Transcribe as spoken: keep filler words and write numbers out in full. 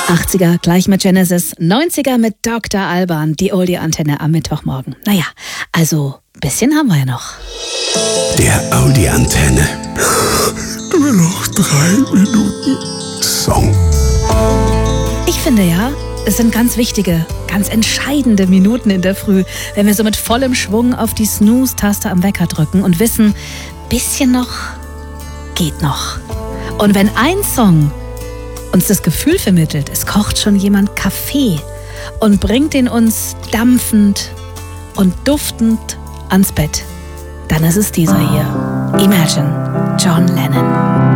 achtziger gleich mit Genesis, neunziger mit Doktor Alban, die Oldie-Antenne am Mittwochmorgen. Naja, also ein bisschen haben wir ja noch. Der Oldie-Antenne. Nur noch drei Minuten Song. Ich finde ja, es sind ganz wichtige, ganz entscheidende Minuten in der Früh, wenn wir so mit vollem Schwung auf die Snooze-Taste am Wecker drücken und wissen, bisschen noch, geht noch. Und wenn ein Song uns das Gefühl vermittelt, es kocht schon jemand Kaffee und bringt ihn uns dampfend und duftend ans Bett, dann ist es dieser hier. Imagine, John Lennon.